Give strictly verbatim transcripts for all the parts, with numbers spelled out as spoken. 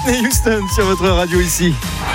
Whitney Houston sur votre radio ici.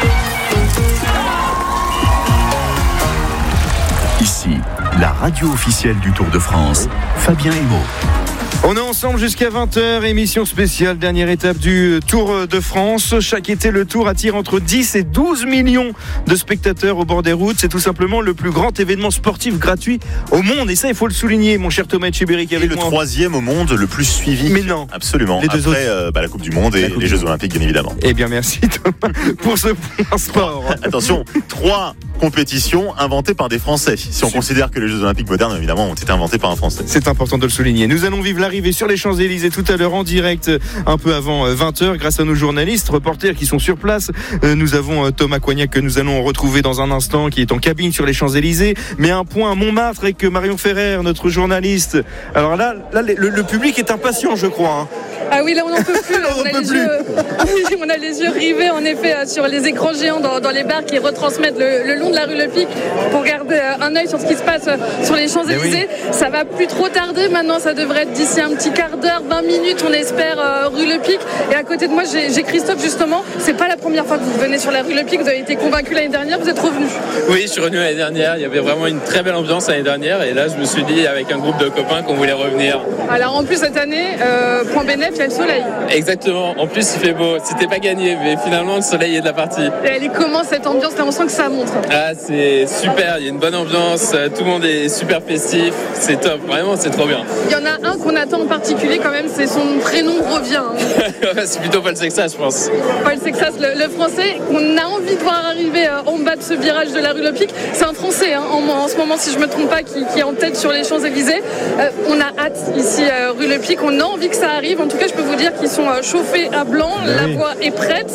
Ici, la radio officielle du Tour de France, Fabien Hémaux. On est ensemble jusqu'à vingt heures, émission spéciale, dernière étape du Tour de France. Chaque été, le Tour attire entre dix et douze millions de spectateurs au bord des routes. C'est tout simplement le plus grand événement sportif gratuit au monde. Et ça, il faut le souligner, mon cher Thomas Etcheberry. Et le moi. troisième au monde le plus suivi. Mais non. Absolument. Les deux Après autres. Euh, bah, la Coupe du Monde et les Jeux Olympiques, bien évidemment. Eh bien, merci Thomas pour ce point sport. Attention, trois compétitions inventées par des Français. Si on considère que les Jeux Olympiques modernes, évidemment, ont été inventés par un Français. C'est important de le souligner. Nous allons vivre l'arrivée sur les Champs-Élysées tout à l'heure en direct, un peu avant vingt heures, grâce à nos journalistes, reporters qui sont sur place. Nous avons Thomas Coignac que nous allons retrouver dans un instant, qui est en cabine sur les Champs-Élysées. Mais un point à Montmartre avec Marion Ferrer, notre journaliste. Alors là, là le, le public est impatient, je crois. Hein. Ah oui, là on n'en peut plus. on, on, a peut les plus. Yeux, on a les yeux rivés en effet sur les écrans géants dans, dans les bars qui retransmettent le, le long de la rue Le Pic pour garder un œil sur ce qui se passe sur les Champs-Élysées. Oui. Ça va plus trop tarder maintenant, ça devrait être d'ici un petit quart d'heure, vingt minutes, on espère, euh, rue Le Pic. Et à côté de moi, j'ai, j'ai Christophe justement. C'est pas la première fois que vous venez sur la rue Le Pic, vous avez été convaincu l'année dernière, vous êtes revenu. Oui, je suis revenu l'année dernière, il y avait vraiment une très belle ambiance l'année dernière et là je me suis dit avec un groupe de copains qu'on voulait revenir. Alors en plus cette année, euh, point bénéf, il y a le soleil. Exactement, en plus il fait beau, c'était pas gagné mais finalement le soleil est de la partie. Et elle est comment cette ambiance là, on sent que ça montre. Ah c'est super, il y a une bonne ambiance, tout le monde est super festif, c'est top, vraiment c'est trop bien. Il y en a un qu'on attend en particulier quand même, c'est son prénom revient. Hein. C'est plutôt Paul Sexas je pense. Paul Sexas, le, le français, qu'on a envie de voir arriver en bas de ce virage de la rue Le Pic, c'est un français hein, en, en ce moment si je me trompe pas qui, qui est en tête sur les Champs-Élysées. Euh, on a hâte ici euh, rue Le Pic, on a envie que ça arrive, en tout cas je peux vous dire qu'ils sont euh, chauffés à blanc, oui. La voie est prête,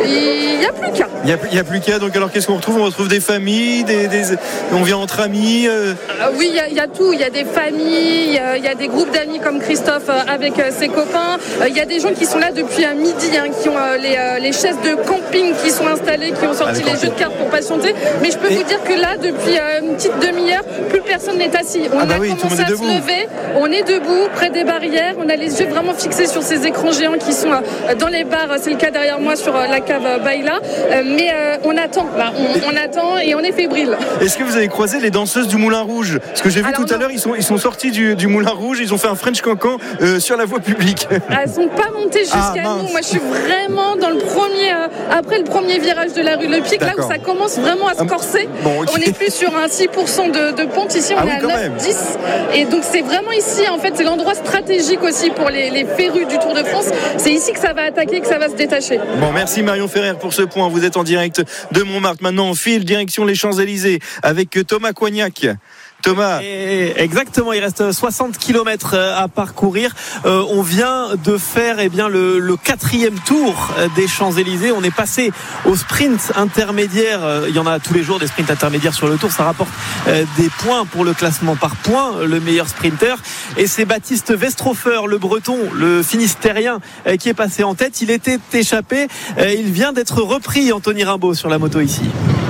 il n'y a plus qu'à. Il n'y a, a plus qu'à, donc alors qu'est-ce qu'on retrouve? On retrouve des familles, des, des, on vient entre amis euh... euh, Oui, il y, y a tout, il y a des familles, il y, y a des groupes d'amis comme Christophe euh, avec euh, ses copains, il euh, y a des gens qui sont là depuis un midi, hein, qui ont euh, les, euh, les chaises de camping qui sont installées, qui ont sorti ah, les jeux de cartes pour patienter, mais je peux Et... vous dire que là, depuis euh, une petite demi-heure, plus personne n'est assis. On ah bah a oui, commencé à se lever, on est debout, près des barrières, on a les yeux vraiment fixés sur ces écrans géants qui sont euh, dans les bars, c'est le cas derrière moi sur euh, la cave euh, Baïla, euh, mais euh, on attend, là, on, on attend et on est fébrile. Est-ce que vous avez croisé les danseuses du Moulin Rouge? Parce que j'ai vu Alors, tout à l'heure, ils sont, ils sont sortis du, du Moulin Rouge, ils ont fait un French Cancan euh, sur la voie publique. Elles sont pas montées jusqu'à ah, nous, moi je suis vraiment dans le premier, euh, après le premier virage de la rue Le Pic, D'accord. Là où ça commence vraiment à se corser. Bon, okay. On est plus sur un six pour cent de, de pente, ici on ah, est oui, à neuf dix. Et donc c'est vraiment ici, en fait, c'est l'endroit stratégique aussi pour les, les férus du Tour de France. C'est ici que ça va attaquer, que ça va se détacher. Bon, merci Marion Ferrer pour ce point. Vous êtes en direct de Montmartre. Maintenant, on file direction les Champs-Élysées avec Thomas Coignac. Thomas. Et exactement, il reste soixante kilomètres à parcourir. Euh, on vient de faire eh bien, le, le quatrième tour des Champs-Élysées. On est passé au sprint intermédiaire. Il y en a tous les jours des sprints intermédiaires sur le tour. Ça rapporte euh, des points pour le classement par points, le meilleur sprinter. Et c'est Baptiste Westrofer, le breton, le finistérien, euh, qui est passé en tête. Il était échappé. Euh, il vient d'être repris, Anthony Rimbaud, sur la moto ici.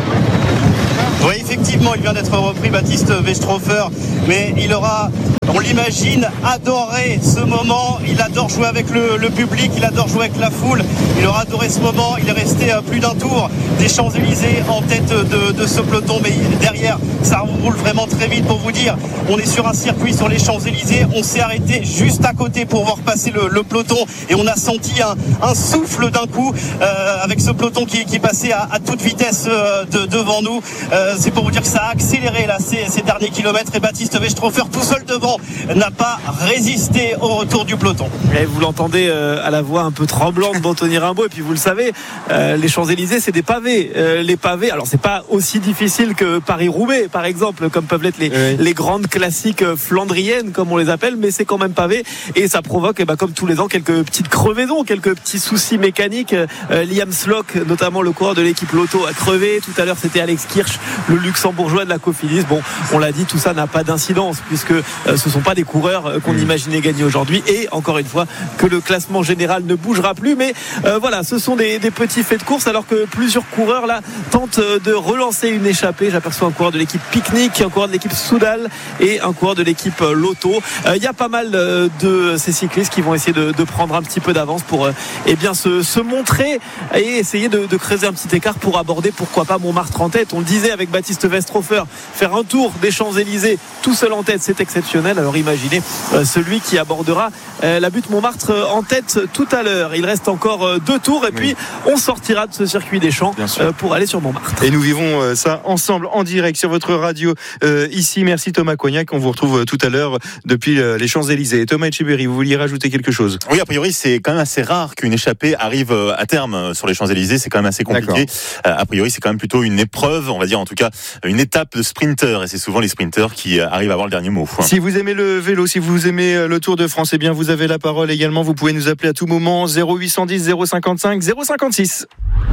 Oui, effectivement, il vient d'être repris, Baptiste Westrofer, mais il aura, on l'imagine, adoré ce moment. Il adore jouer avec le, le public, il adore jouer avec la foule. Il aura adoré ce moment. Il est resté à plus d'un tour des Champs-Élysées en tête de, de ce peloton, mais derrière, ça roule vraiment très vite. Pour vous dire, on est sur un circuit sur les Champs-Élysées. On s'est arrêté juste à côté pour voir passer le, le peloton et on a senti un, un souffle d'un coup euh, avec ce peloton qui, qui passait à, à toute vitesse euh, de, devant nous. Euh, c'est pour vous dire que ça a accéléré là ces, ces derniers kilomètres et Baptiste Westrofer tout seul devant n'a pas résisté au retour du peloton. Et vous l'entendez euh, à la voix un peu tremblante d'Anthony Rimbaud, et puis vous le savez, euh, les Champs-Élysées c'est des pavés. Euh, les pavés, alors c'est pas aussi difficile que Paris-Roubaix par exemple, comme peuvent l'être les, oui. les grandes classiques flandriennes comme on les appelle, mais c'est quand même pavé et ça provoque eh ben, comme tous les ans quelques petites crevaisons, quelques petits soucis mécaniques. euh, Liam Slock, notamment le coureur de l'équipe Lotto, a crevé. Tout à l'heure c'était Alex Kirch, le luxembourgeois de la Cofidis. Bon, on l'a dit, tout ça n'a pas d'incidence puisque euh, ce ne sont pas des coureurs qu'on mmh. imaginait gagner aujourd'hui. Et encore une fois, que le classement général ne bougera plus. Mais euh, voilà, ce sont des, des petits faits de course, alors que plusieurs coureurs là tentent de relancer une échappée. J'aperçois un coureur de l'équipe Picnic, un coureur de l'équipe Soudal et un coureur de l'équipe Lotto. Il euh, y a pas mal euh, de ces cyclistes qui vont essayer de, de prendre un petit peu d'avance pour euh, eh bien se, se montrer et essayer de, de creuser un petit écart pour aborder, pourquoi pas, Montmartre en tête. On le disait avec Baptiste Westrofer, faire un tour des Champs-Élysées tout seul en tête, c'est exceptionnel. Alors imaginez euh, celui qui abordera euh, la butte Montmartre euh, en tête tout à l'heure. Il reste encore euh, deux tours et oui. puis on sortira de ce circuit des Champs euh, pour aller sur Montmartre. Et nous vivons euh, ça ensemble en direct sur votre radio euh, ici. Merci Thomas Coignac, on vous retrouve euh, tout à l'heure depuis euh, les Champs-Élysées. Thomas Etcheberry, vous vouliez rajouter quelque chose? Oui, a priori c'est quand même assez rare qu'une échappée arrive euh, à terme euh, sur les Champs-Élysées, c'est quand même assez compliqué. Euh, a priori c'est quand même plutôt une épreuve, on va dire en tout cas une étape de sprinter, et c'est souvent les sprinters qui euh, arrivent à avoir le dernier mot. Si vous aimez le vélo, si vous aimez le Tour de France, eh bien vous avez la parole également, vous pouvez nous appeler à tout moment zéro huit cent dix zéro cinquante-cinq zéro cinquante-six.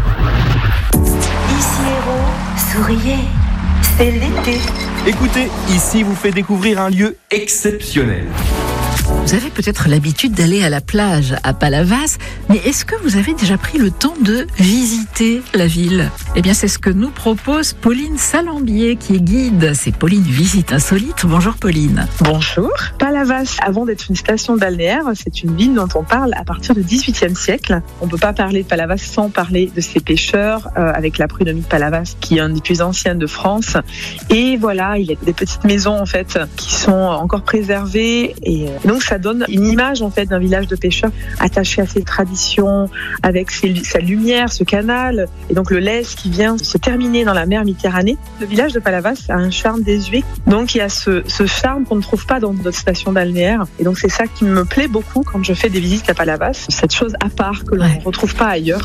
Ici Hérault, souriez, c'est l'été. Écoutez, ici vous fait découvrir un lieu exceptionnel. Vous avez peut-être l'habitude d'aller à la plage à Palavas, mais est-ce que vous avez déjà pris le temps de visiter la ville ? Eh bien, c'est ce que nous propose Pauline Salambier, qui est guide. C'est Pauline Visite Insolite. Bonjour Pauline. Bonjour. Palavas, avant d'être une station balnéaire, c'est une ville dont on parle à partir du dix-huitième siècle. On ne peut pas parler de Palavas sans parler de ses pêcheurs, euh, avec la prud'homie de Palavas, qui est une des plus anciennes de France. Et voilà, il y a des petites maisons en fait qui sont encore préservées, et euh, donc ça donne une image en fait d'un village de pêcheurs attaché à ses traditions, avec ses, sa lumière, ce canal, et donc le Lez qui vient se terminer dans la mer Méditerranée. Le village de Palavas a un charme désuet, donc il y a ce, ce charme qu'on ne trouve pas dans d'autres stations balnéaires, et donc c'est ça qui me plaît beaucoup quand je fais des visites à Palavas, cette chose à part que l'on ne ouais. retrouve pas ailleurs.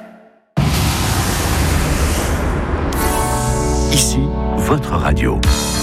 Ici, votre radio.